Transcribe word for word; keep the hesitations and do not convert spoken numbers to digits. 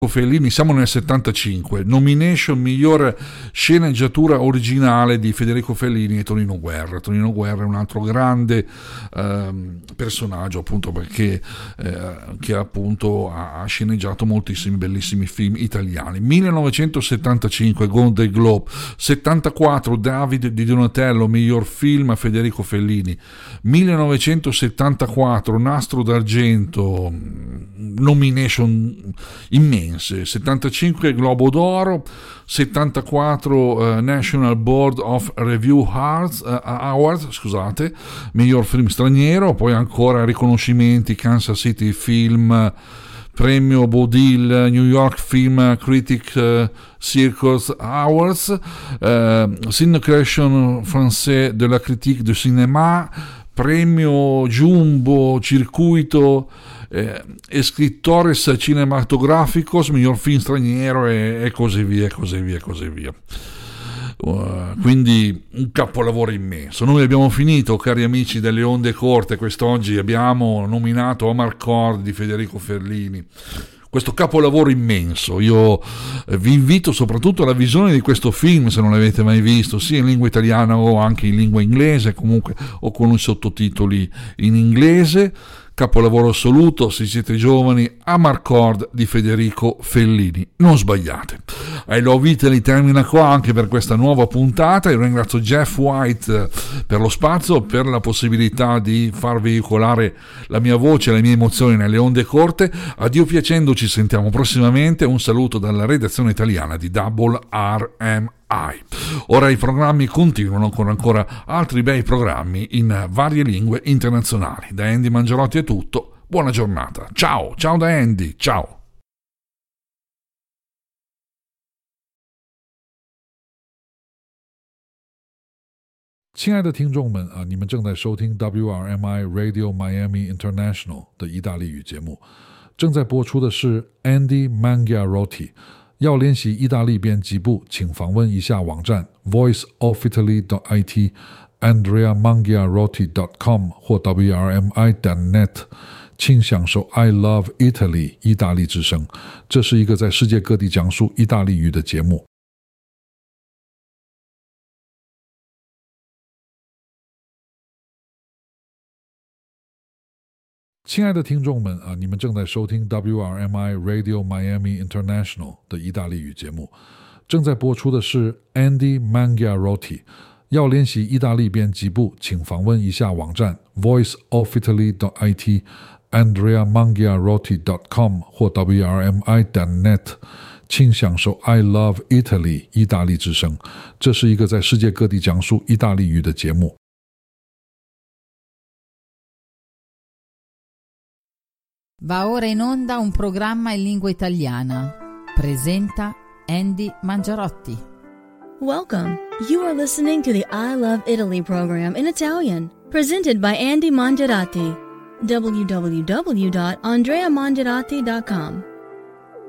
Fellini, siamo nel settantacinque, nomination miglior sceneggiatura originale di Federico Fellini e Tonino Guerra. Tonino Guerra è un altro grande eh, personaggio, appunto perché eh, che appunto ha, ha sceneggiato moltissimi bellissimi film italiani. millenovecentosettantacinque Golden Globe, settantaquattro David di Donatello, miglior film Federico Fellini. millenovecentosettantaquattro Nastro d'Argento, nomination immense, settantacinque Globo d'Oro, settantaquattro uh, National Board of Review Awards, uh, Awards scusate, miglior film straniero, poi ancora riconoscimenti Kansas City Film, premio Bodil, New York Film Critic uh, Circus Awards, uh, Syndication Français de la Critique du Cinéma, premio Jumbo Circuito eh, Escritores Cinematograficos, miglior film straniero, e, e così via, e così via, e così via. Uh, quindi un capolavoro immenso. Noi abbiamo finito, cari amici delle onde corte, quest'oggi abbiamo nominato Amarcord di Federico Fellini, questo capolavoro immenso. Io eh, vi invito soprattutto alla visione di questo film, se non l'avete mai visto, sia in lingua italiana o anche in lingua inglese, comunque, o con i sottotitoli in inglese. Capolavoro assoluto, se siete giovani, Amarcord di Federico Fellini, non sbagliate. I Love Italy termina qua anche per questa nuova puntata. Io ringrazio Jeff White per lo spazio, per la possibilità di far veicolare la mia voce e le mie emozioni nelle onde corte. Addio piacendo, ci sentiamo prossimamente. Un saluto dalla redazione italiana di Double R M I. Ora i programmi continuano con ancora altri bei programmi in varie lingue internazionali. Da Andy Mangiarotti è tutto, buona giornata, ciao, ciao da Andy, ciao. “亲爱的听众们啊，你们正在收听 W R M I Radio Miami International 的意大利语节目，正在播出的是 Andy Mangiarotti。要练习意大利编辑部，请访问以下网站 voice of italy dot I T, andrea mangiarotti dot com 或 W R M I dot net。请享受 I Love Italy 意大利之声，这是一个在世界各地讲述意大利语的节目。亲爱的听众们啊，你们正在收听 W R M I Radio Miami International 的意大利语节目，正在播出的是 Andy Mangiarotti。要练习意大利编辑部，请访问以下网站 voice of italy dot I T, andrea mangiarotti dot com 或 W R M I dot net。请享受 I Love Italy 意大利之声，这是一个在世界各地讲述意大利语的节目。 Va ora in onda un programma in lingua italiana. Presenta Andy Mangiarotti. Welcome. You are listening to the I Love Italy program in Italian, presented by Andy Mangiarotti. w w w dot andrea mangiarotti dot com